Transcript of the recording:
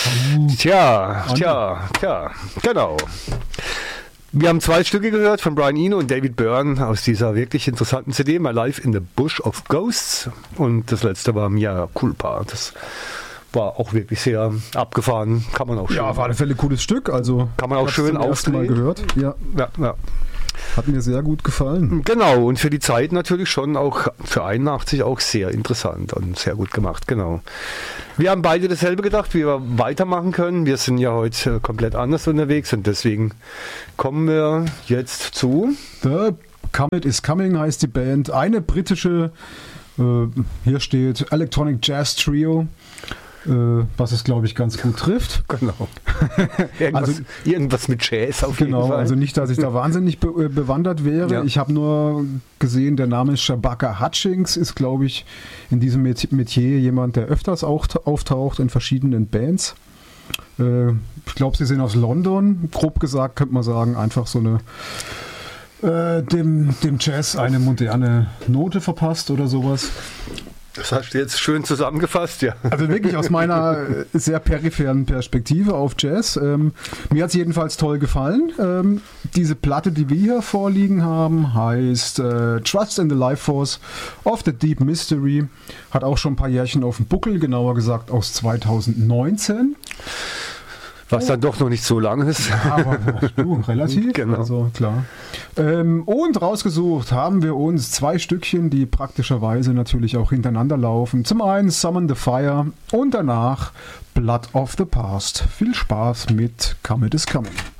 Tja, genau. Wir haben 2 Stücke gehört von Brian Eno und David Byrne aus dieser wirklich interessanten CD, My Life in the Bush of Ghosts. Und das letzte war Mia Culpa. Das war auch wirklich sehr abgefahren. Kann man auch schön. Ja, auf alle Fälle ein cooles Stück. Also kann man auch schön aufdrehen. Mal gehört. Ja. Hat mir sehr gut gefallen. Genau, und für die Zeit natürlich schon auch für 81 auch sehr interessant und sehr gut gemacht, genau. Wir haben beide dasselbe gedacht, wie wir weitermachen können. Wir sind ja heute komplett anders unterwegs und deswegen kommen wir jetzt zu The Comet is Coming heißt die Band. Eine britische, hier steht Electronic Jazz Trio. Was es, glaube ich, ganz gut trifft. Genau. Irgendwas mit Jazz auf jeden Fall. Also nicht, dass ich da wahnsinnig bewandert wäre. Ja. Ich habe nur gesehen, der Name ist Shabaka Hutchings, ist, glaube ich, in diesem Metier jemand, der öfters auch auftaucht in verschiedenen Bands. Ich glaube, sie sind aus London. Grob gesagt könnte man sagen, einfach so eine dem Jazz eine moderne Note verpasst oder sowas. Das hast du jetzt schön zusammengefasst, ja. Also wirklich aus meiner sehr peripheren Perspektive auf Jazz. Mir hat es jedenfalls toll gefallen. Diese Platte, die wir hier vorliegen haben, heißt Trust in the Life Force of the Deep Mystery. Hat auch schon ein paar Jährchen auf dem Buckel, genauer gesagt aus 2019. Was dann doch noch nicht so lang ist. Aber relativ, genau. Also klar. Und rausgesucht haben wir uns 2 Stückchen, die praktischerweise natürlich auch hintereinander laufen. Zum einen Summon the Fire und danach Blood of the Past. Viel Spaß mit Comet is Coming.